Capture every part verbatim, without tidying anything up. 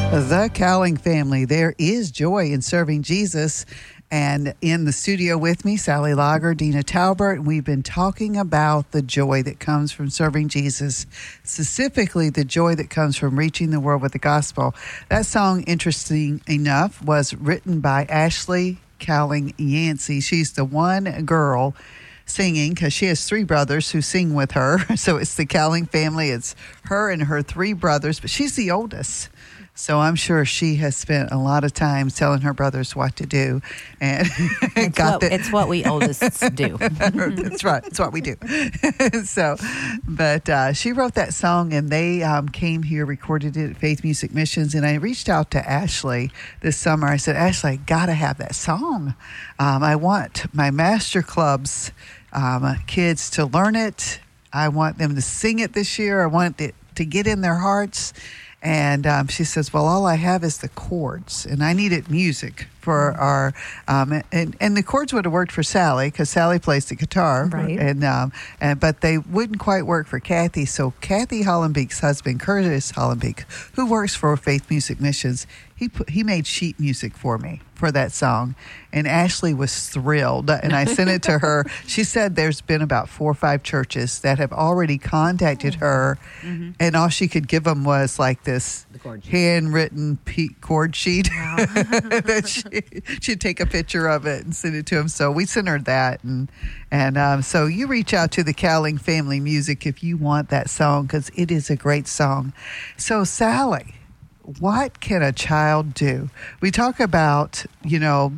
The Cowling family. There is joy in serving Jesus. And in the studio with me, Sally Lager, Dina Talbert, and we've been talking about the joy that comes from serving Jesus, specifically the joy that comes from reaching the world with the gospel. That song, interesting enough, was written by Ashley Cowling Yancey. She's the one girl singing because she has three brothers who sing with her. So it's the Cowling family. It's her and her three brothers, but she's the oldest. So I'm sure she has spent a lot of time telling her brothers what to do, and it's, got what, the, it's what we oldists do. That's right. It's what we do. So, but uh, she wrote that song, and they um, came here, recorded it at Faith Music Missions, and I reached out to Ashley this summer. I said, Ashley, I got to have that song. Um, I want my master clubs um, kids to learn it. I want them to sing it this year. I want it to get in their hearts. And um, she says, well, all I have is the chords, and I needed music for our, um, and, and the chords would have worked for Sally because Sally plays the guitar. Right. And, um, and, but they wouldn't quite work for Kathy. So Kathy Hollenbeek's husband, Curtis Hollenbeek, who works for Faith Music Missions, he put, he made sheet music for me for that song. And Ashley was thrilled. And I sent it to her. She said there's been about four or five churches that have already contacted her. Mm-hmm. And all she could give them was like this handwritten pe- chord sheet. Wow. that she, she'd take a picture of it and send it to them. So we sent her that. And, and um, so you reach out to the Cowling Family Music if you want that song, because it is a great song. So Sally, what can a child do? We talk about, you know,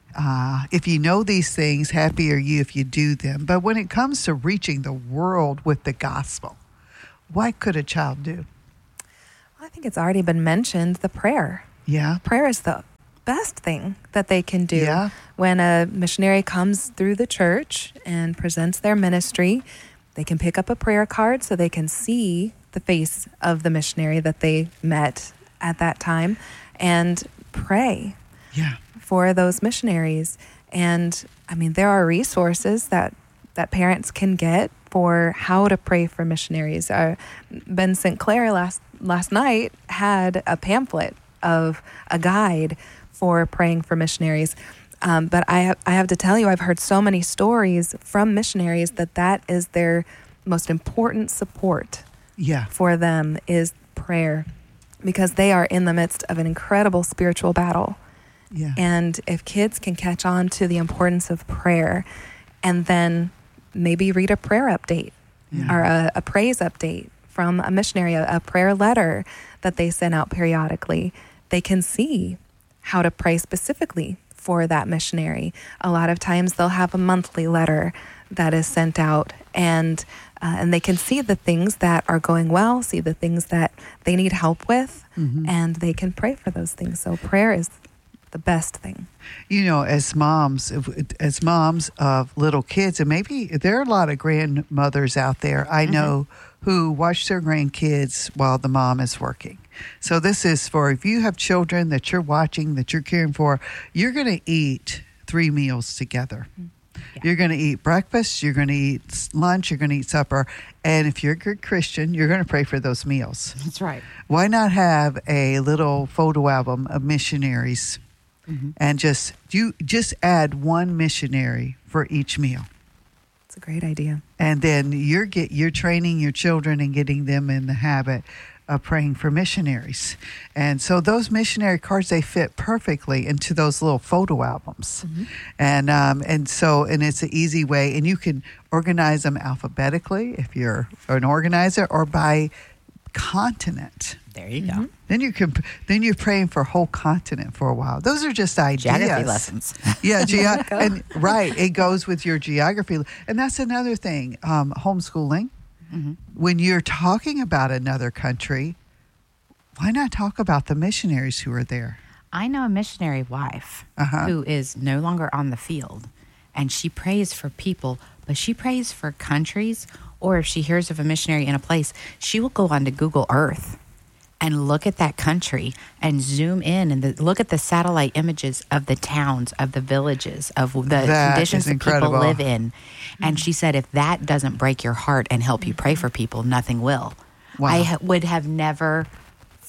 uh, if you know these things, happy are you if you do them. But when it comes to reaching the world with the gospel, what could a child do? Well, I think it's already been mentioned, the prayer. Yeah. Prayer is the best thing that they can do. Yeah. When a missionary comes through the church and presents their ministry, they can pick up a prayer card so they can see the face of the missionary that they met at that time and pray yeah. for those missionaries. And I mean, there are resources that, that parents can get for how to pray for missionaries. Uh, Ben Saint Clair last, last night had a pamphlet of a guide for praying for missionaries. Um, but I have, I have to tell you, I've heard so many stories from missionaries that that is their most important support yeah. for them is prayer, because they are in the midst of an incredible spiritual battle. Yeah. And if kids can catch on to the importance of prayer and then maybe read a prayer update yeah. or a, a praise update from a missionary, a, a prayer letter that they send out periodically, they can see how to pray specifically for that missionary. A lot of times they'll have a monthly letter that is sent out, and uh, and they can see the things that are going well, see the things that they need help with, mm-hmm. and they can pray for those things. So prayer is the best thing. You know, as moms, as moms of little kids, and maybe there are a lot of grandmothers out there I mm-hmm. know who watch their grandkids while the mom is working. So this is for if you have children that you're watching, that you're caring for, you're going to eat three meals together. Yeah. You're going to eat breakfast, you're going to eat lunch, you're going to eat supper. And if you're a good Christian, you're going to pray for those meals. That's right. Why not have a little photo album of missionaries mm-hmm. and just you just add one missionary for each meal? It's a great idea. And then you're get you're training your children and getting them in the habit of praying for missionaries. And so those missionary cards, they fit perfectly into those little photo albums. Mm-hmm. And um, and so, and it's an easy way, and you can organize them alphabetically if you're an organizer, or by continent. There you mm-hmm. go. Then you can. Then you're praying for a whole continent for a while. Those are just ideas. Geography lessons. Yeah, ge- and right. It goes with your geography, and that's another thing. Um, homeschooling. Mm-hmm. When you're talking about another country, why not talk about the missionaries who are there? I know a missionary wife uh-huh. who is no longer on the field, and she prays for people, but she prays for countries. Or if she hears of a missionary in a place, she will go onto Google Earth and look at that country and zoom in and the, look at the satellite images of the towns, of the villages, of the that conditions that incredible. people live in. And she said, if that doesn't break your heart and help you pray for people, nothing will. Wow. I ha- would have never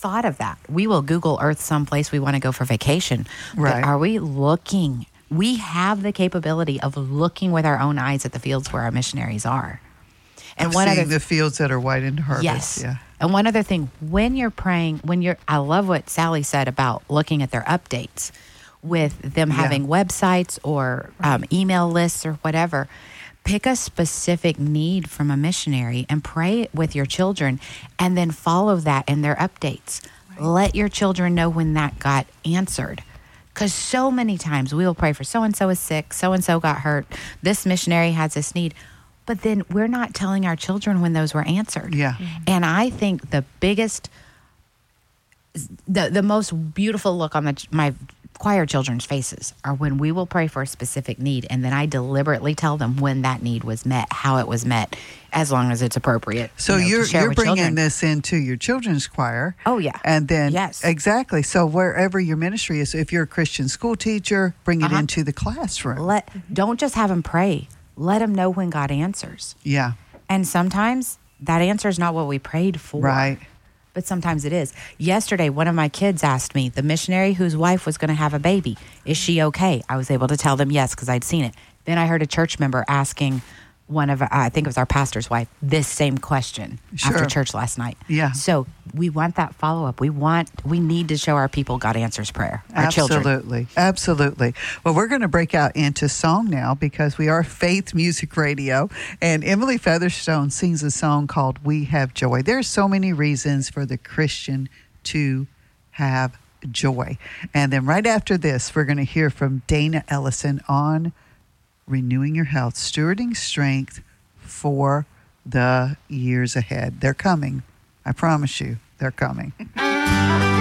thought of that. We will Google Earth someplace we want to go for vacation. Right. But are we looking? We have the capability of looking with our own eyes at the fields where our missionaries are. And one seeing other, the fields that are white into harvest. yes. Yeah. And one other thing, when you're praying, when you're, I love what Sally said about looking at their updates with them Yeah. having websites or um, email lists or whatever. Pick a specific need from a missionary and pray with your children, and then follow that in their updates. Right. Let your children know when that got answered. Because so many times we will pray for so-and-so is sick, so-and-so got hurt, this missionary has this need, but then we're not telling our children when those were answered. Yeah. And I think the biggest, the, the most beautiful look on the, my choir children's faces are when we will pray for a specific need, and then I deliberately tell them when that need was met, how it was met, as long as it's appropriate. So you know, you're you're bringing children. this into your children's choir. Oh, yeah. And then Yes. exactly. So wherever your ministry is, if you're a Christian school teacher, bring it Uh-huh. into the classroom. Let don't just have them pray. Let them know when God answers. Yeah. And sometimes that answer is not what we prayed for. Right. But sometimes it is. Yesterday, one of my kids asked me, the missionary whose wife was going to have a baby, is she okay? I was able to tell them yes, because I'd seen it. Then I heard a church member asking one of, uh, I think it was our pastor's wife, this same question Sure. after church last night. Yeah. So we want that follow-up. We want, we need to show our people God answers prayer, our children. Absolutely. Absolutely. Well, we're going to break out into song now because we are Faith Music Radio, and Emily Featherstone sings a song called We Have Joy. There's so many reasons for the Christian to have joy. And then right after this, we're going to hear from Dana Ellison on Renewing Your Health, Stewarding Strength for the years ahead. They're coming. I promise you, they're coming.